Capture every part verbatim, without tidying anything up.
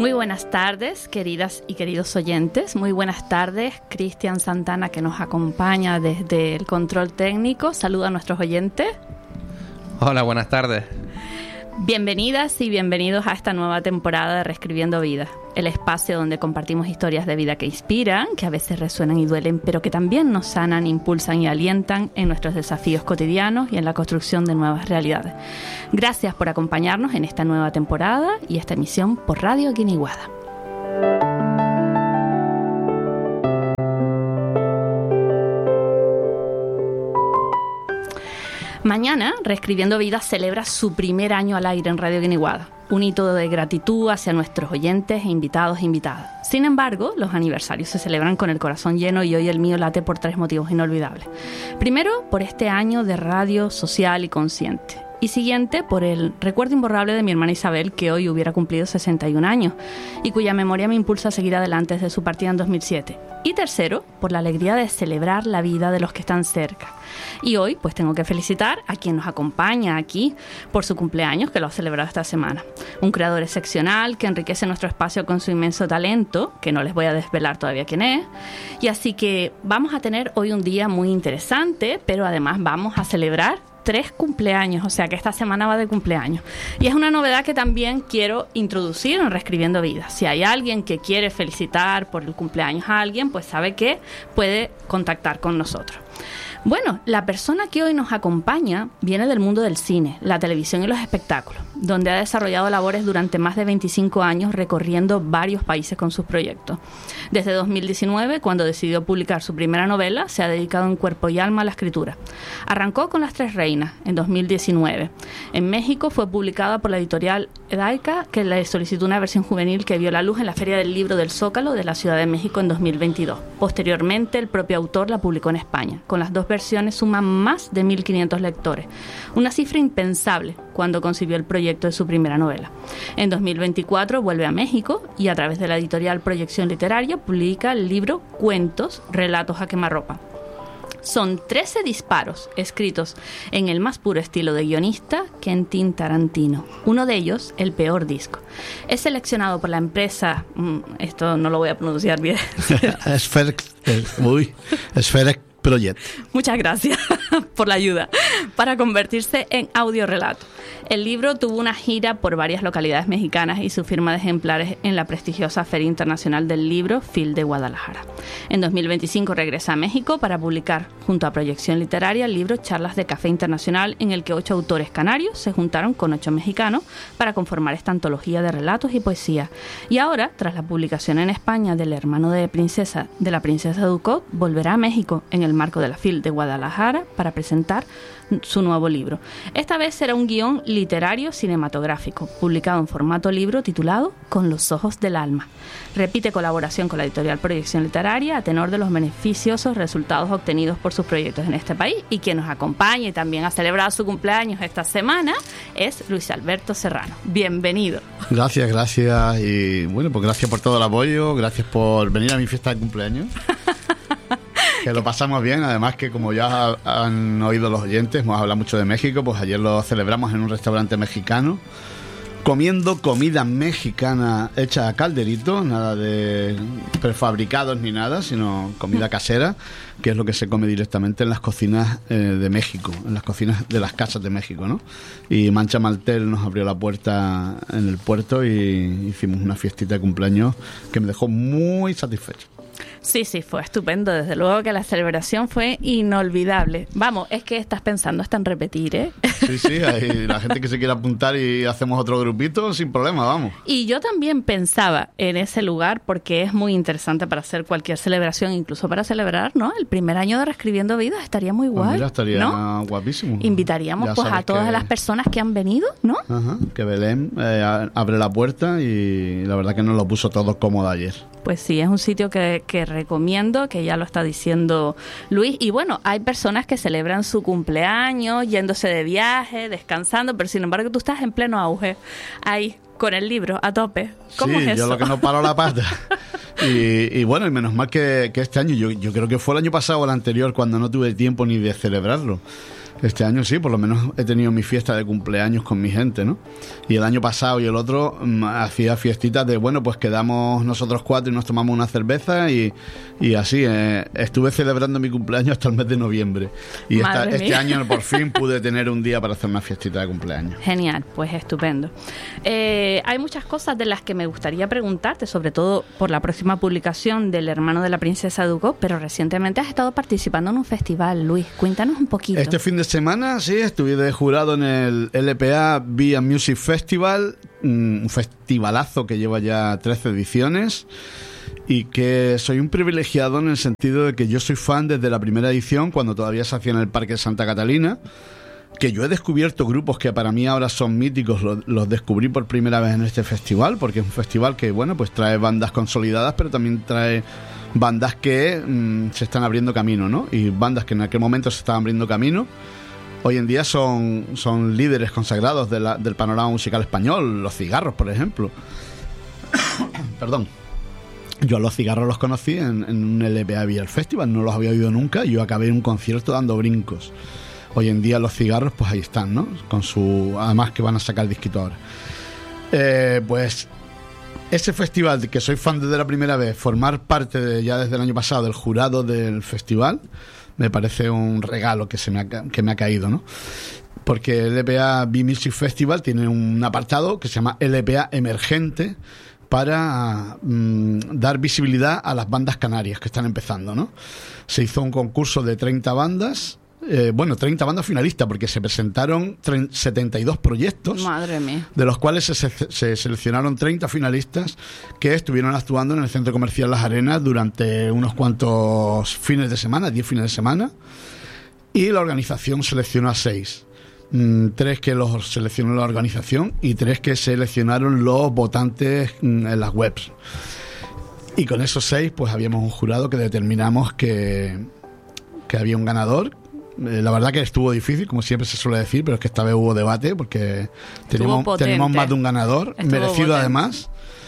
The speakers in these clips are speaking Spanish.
Muy buenas tardes, queridas y queridos oyentes. Muy buenas tardes, Cristian Santana, que nos acompaña desde el control técnico. Saluda a nuestros oyentes. Hola, buenas tardes. Bienvenidas y bienvenidos a esta nueva temporada de Reescribiendo Vida, el espacio donde compartimos historias de vida que inspiran, que a veces resuenan y duelen, pero que también nos sanan, impulsan y alientan en nuestros desafíos cotidianos y en la construcción de nuevas realidades. Gracias por acompañarnos en esta nueva temporada y esta emisión por Radio Guiniguada. Mañana, Reescribiendo Vida celebra su primer año al aire en Radio Guiniguada, un hito de gratitud hacia nuestros oyentes e invitados e invitadas. Sin embargo, los aniversarios se celebran con el corazón lleno y hoy el mío late por tres motivos inolvidables. Primero, por este año de radio social y consciente. Y siguiente, por el recuerdo imborrable de mi hermana Isabel, que hoy hubiera cumplido sesenta y un años y cuya memoria me impulsa a seguir adelante desde su partida en dos mil siete. Y tercero, por la alegría de celebrar la vida de los que están cerca. Y hoy, pues tengo que felicitar a quien nos acompaña aquí por su cumpleaños, que lo ha celebrado esta semana. Un creador excepcional que enriquece nuestro espacio con su inmenso talento, que no les voy a desvelar todavía quién es. Y así que vamos a tener hoy un día muy interesante, pero además vamos a celebrar tres cumpleaños, o sea que esta semana va de cumpleaños. Y es una novedad que también quiero introducir en Reescribiendo Vida. Si hay alguien que quiere felicitar por el cumpleaños a alguien, pues sabe que puede contactar con nosotros. Bueno, la persona que hoy nos acompaña viene del mundo del cine, la televisión y los espectáculos, donde ha desarrollado labores durante más de veinticinco años recorriendo varios países con sus proyectos. Desde dos mil diecinueve, cuando decidió publicar su primera novela, se ha dedicado en cuerpo y alma a la escritura. Arrancó con Las Tres Reinas en dos mil diecinueve. En México fue publicada por la editorial Edaica, que le solicitó una versión juvenil que vio la luz en la Feria del Libro del Zócalo de la Ciudad de México en dos mil veintidós. Posteriormente, el propio autor la publicó en España. Con las dos versiones suman más de mil quinientos lectores, una cifra impensable cuando concibió el proyecto de su primera novela. En dos mil veinticuatro vuelve a México y a través de la editorial Proyección Literaria publica el libro Cuentos, Relatos a Quemarropa. Son trece disparos escritos en el más puro estilo de guionista Quentin Tarantino. Uno de ellos, El Peor Disco. Es seleccionado por la empresa, esto no lo voy a pronunciar bien. Esferec, uy, Esferec Project. Muchas gracias por la ayuda. Para convertirse en audiorelato. El libro tuvo una gira por varias localidades mexicanas y su firma de ejemplares en la prestigiosa Feria Internacional del Libro, F I L de Guadalajara. En dos mil veinticinco regresa a México para publicar, junto a Proyección Literaria, el libro Charlas de Café Internacional, en el que ocho autores canarios se juntaron con ocho mexicanos para conformar esta antología de relatos y poesía. Y ahora, tras la publicación en España del hermano de princesa de la princesa Ducot, volverá a México en el marco de la F I L de Guadalajara para presentar su nuevo libro. Esta vez será un guión literario cinematográfico, publicado en formato libro titulado Con los ojos del alma. Repite colaboración con la editorial Proyección Literaria a tenor de los beneficiosos resultados obtenidos por sus proyectos en este país. Y quien nos acompaña y también ha celebrado su cumpleaños esta semana es Luis Alberto Serrano. Bienvenido. Gracias, gracias. Y bueno, pues gracias por todo el apoyo, gracias por venir a mi fiesta de cumpleaños. Que lo pasamos bien, además que como ya han oído los oyentes, hemos hablado mucho de México, pues ayer lo celebramos en un restaurante mexicano, comiendo comida mexicana hecha a calderito, nada de prefabricados ni nada, sino comida casera, que es lo que se come directamente en las cocinas eh, de México, en las cocinas de las casas de México, ¿no? Y Mancha Maltel nos abrió la puerta en el puerto y hicimos una fiestita de cumpleaños que me dejó muy satisfecho. Sí, sí, fue estupendo. Desde luego que la celebración fue inolvidable. Vamos, es que estás pensando hasta en repetir, ¿eh? Sí, sí, hay la gente que se quiere apuntar y hacemos otro grupito sin problema, vamos. Y yo también pensaba en ese lugar porque es muy interesante para hacer cualquier celebración, incluso para celebrar, ¿no? El primer año de Reescribiendo Vida estaría muy guay. Pues mira, estaría ¿no? guapísimo. Invitaríamos pues a todas que... las personas que han venido, ¿no? Ajá, que Belén eh, abre la puerta y la verdad que nos lo puso todo cómodo ayer. Pues sí, es un sitio que, que recomiendo, que ya lo está diciendo Luis. Y bueno, hay personas que celebran su cumpleaños yéndose de viaje, descansando, pero sin embargo tú estás en pleno auge, ahí, con el libro, a tope. ¿Cómo sí, es eso? Yo lo que no paro la pata. Y, y bueno, y menos mal que, que este año, yo, yo creo que fue el año pasado o el anterior, cuando no tuve tiempo ni de celebrarlo. Este año sí, por lo menos he tenido mi fiesta de cumpleaños con mi gente, ¿no? Y el año pasado y el otro mm, hacía fiestitas de, bueno, pues quedamos nosotros cuatro y nos tomamos una cerveza y, y así. Eh, estuve celebrando mi cumpleaños hasta el mes de noviembre. Y esta, este año por fin pude tener un día para hacer una fiestita de cumpleaños. Genial, pues estupendo. Eh, hay muchas cosas de las que me gustaría preguntarte, sobre todo por la próxima publicación del Hermano de la Princesa Ducó, pero recientemente has estado participando en un festival, Luis. Cuéntanos un poquito. Este fin de semana, sí, estuve de jurado en el L P A Via Music Festival, un festivalazo que lleva ya trece ediciones y que soy un privilegiado en el sentido de que yo soy fan desde la primera edición, cuando todavía se hacía en el Parque de Santa Catalina, que yo he descubierto grupos que para mí ahora son míticos, los, los descubrí por primera vez en este festival, porque es un festival que, bueno, pues trae bandas consolidadas, pero también trae bandas que mmm, se están abriendo camino, ¿no? Y bandas que en aquel momento se estaban abriendo camino, hoy en día son, son líderes consagrados de la, del panorama musical español. Los Cigarros, por ejemplo. Perdón. Yo a Los Cigarros los conocí en, en un L P A Via Festival, no los había oído nunca, y yo acabé en un concierto dando brincos. Hoy en día Los Cigarros, pues ahí están, ¿no? Con su... Además que van a sacar disquito ahora. Eh, pues... Ese festival, que soy fan desde la primera vez, formar parte de, ya desde el año pasado, del jurado del festival, me parece un regalo que se me ha, que me ha caído, ¿no? Porque el L P A Via Music Festival tiene un apartado que se llama L P A Emergente para mmm, dar visibilidad a las bandas canarias que están empezando, ¿no? Se hizo un concurso de treinta bandas. Eh, bueno, treinta bandas finalistas, porque se presentaron setenta y dos proyectos. Madre mía. De los cuales se, se seleccionaron treinta finalistas que estuvieron actuando en el Centro Comercial Las Arenas durante unos cuantos fines de semana, diez fines de semana, y la organización seleccionó a seis. Mm, tres que los seleccionó la organización y tres que seleccionaron los votantes mm, en las webs. Y con esos seis, pues habíamos un jurado que determinamos que, que había un ganador. La verdad que estuvo difícil, como siempre se suele decir, pero es que esta vez hubo debate porque tenemos, tenemos más de un ganador, estuvo merecido potente. Además.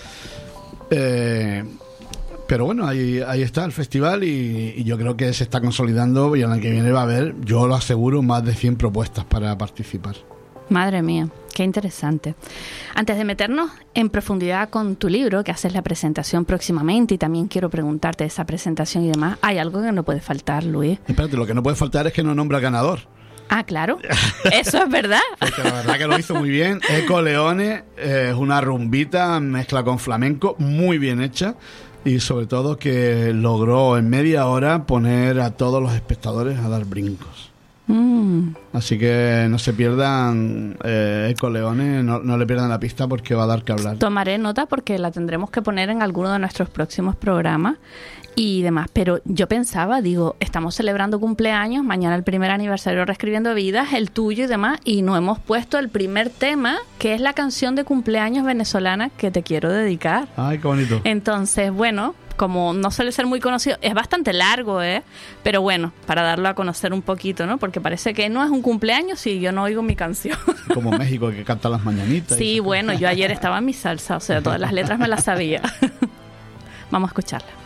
Eh, pero bueno, ahí, ahí está el festival y, y yo creo que se está consolidando y en el que viene va a haber, yo lo aseguro, más de cien propuestas para participar. Madre mía, qué interesante. Antes de meternos en profundidad con tu libro, que haces la presentación próximamente, y también quiero preguntarte de esa presentación y demás, hay algo que no puede faltar, Luis. Espérate, lo que no puede faltar es que no nombra ganador. Ah, claro. Eso es verdad. Porque la verdad que lo hizo muy bien. Eco Leone eh, es una rumbita, mezcla con flamenco, muy bien hecha. Y sobre todo que logró en media hora poner a todos los espectadores a dar brincos. Mm. Así que no se pierdan eh, Eco Leone, no, no le pierdan la pista porque va a dar que hablar. Tomaré nota porque la tendremos que poner en alguno de nuestros próximos programas y demás. Pero yo pensaba, digo, estamos celebrando cumpleaños, mañana el primer aniversario de Reescribiendo Vidas, el tuyo y demás, y no hemos puesto el primer tema, que es la canción de cumpleaños venezolana que te quiero dedicar. Ay, qué bonito. Entonces, bueno, como no suele ser muy conocido, es bastante largo, ¿eh? Pero bueno, para darlo a conocer un poquito, ¿no? Porque parece que no es un cumpleaños si yo no oigo mi canción. Como México, que canta las mañanitas. Sí, bueno, yo ayer estaba en mi salsa, o sea, todas las letras me las sabía. Vamos a escucharla.